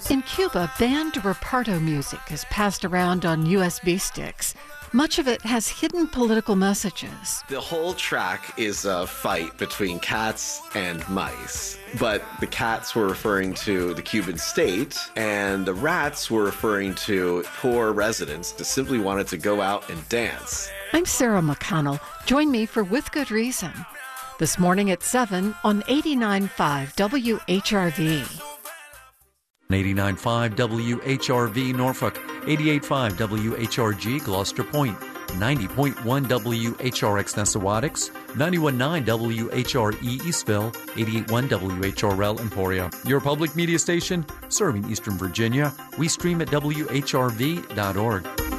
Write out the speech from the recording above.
In Cuba, banned reparto music is passed around on USB sticks. Much of it has hidden political messages. The whole track is a fight between cats and mice. But the cats were referring to the Cuban state, and the rats were referring to poor residents that simply wanted to go out and dance. I'm Sarah McConnell. Join me for With Good Reason. This morning at 7 on 89.5 WHRV. 89.5 WHRV Norfolk, 88.5 WHRG Gloucester Point, 90.1 WHRX Nessawadix, 91.9 WHRE Eastville, 88.1 WHRL Emporia. Your public media station serving Eastern Virginia. We stream at WHRV.org.